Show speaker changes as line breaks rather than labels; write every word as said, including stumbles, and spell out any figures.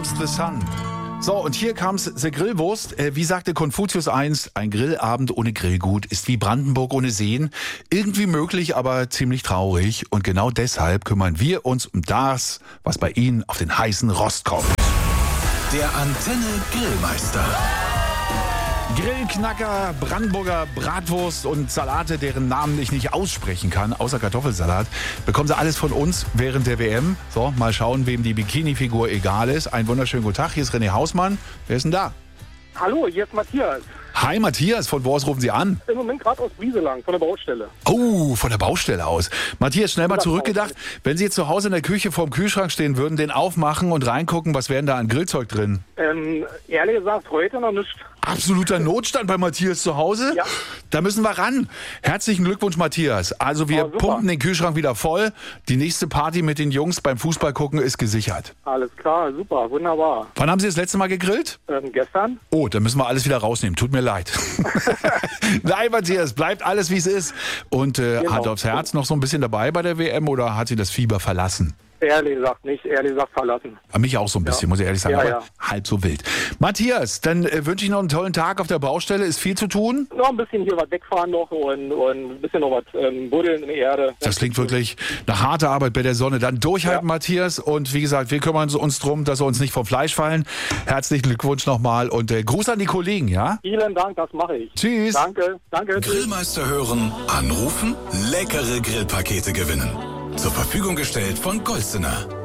The Sun. So, und hier kam's, the Grillwurst. Äh, wie sagte Konfuzius einst, ein Grillabend ohne Grillgut ist wie Brandenburg ohne Seen. Irgendwie möglich, aber ziemlich traurig. Und genau deshalb kümmern wir uns um das, was bei Ihnen auf den heißen Rost kommt.
Der Antenne Grillmeister.
Grillknacker, Brandenburger Bratwurst und Salate, deren Namen ich nicht aussprechen kann, außer Kartoffelsalat, bekommen Sie alles von uns während der W M. So, mal schauen, wem die Bikini-Figur egal ist. Einen wunderschönen guten Tag, hier ist René Hausmann. Wer ist denn da?
Hallo, hier ist Matthias.
Hi Matthias, von wo aus rufen Sie an?
Im Moment gerade aus Wieselang, von der Baustelle.
Oh, von der Baustelle aus. Matthias, schnell mal
Von der
zurückgedacht. Wenn Sie jetzt zu Hause in der Küche vorm Kühlschrank stehen würden, den aufmachen und reingucken, was wären da an Grillzeug drin?
Ähm, ehrlich gesagt, heute noch nicht.
Absoluter Notstand bei Matthias zu Hause?
Ja.
Da müssen wir ran. Herzlichen Glückwunsch, Matthias. Also wir
Oh, super.
pumpen den Kühlschrank wieder voll. Die nächste Party mit den Jungs beim Fußball gucken ist gesichert.
Alles klar, super, wunderbar.
Wann haben Sie das letzte Mal gegrillt?
Ähm, gestern?
Oh, dann müssen wir alles wieder rausnehmen. Tut mir leid. Nein, Matthias, bleibt alles wie es ist. Und äh,
Genau.
hat aufs Herz noch so ein bisschen dabei bei der W M oder hat sie das Fieber verlassen?
Ehrlich gesagt nicht, ehrlich gesagt verlassen.
Mich auch so ein bisschen,
Ja.
muss ich ehrlich sagen,
Ja,
aber
ja.
halb so wild. Matthias, dann äh, wünsche ich noch einen tollen Tag auf der Baustelle. Ist viel zu tun?
Noch ein bisschen hier was wegfahren noch und, und ein bisschen noch was ähm, buddeln in der Erde.
Das klingt wirklich nach harter Arbeit bei der Sonne. Dann durchhalten,
Ja.
Matthias. Und wie gesagt, wir kümmern uns drum, dass wir uns nicht vom Fleisch fallen. Herzlichen Glückwunsch nochmal und äh, Gruß an die Kollegen, ja?
Vielen Dank, das mache ich.
Tschüss.
Danke, danke. Tschüss.
Grillmeister hören, anrufen, leckere Grillpakete gewinnen. Zur Verfügung gestellt von Golstener.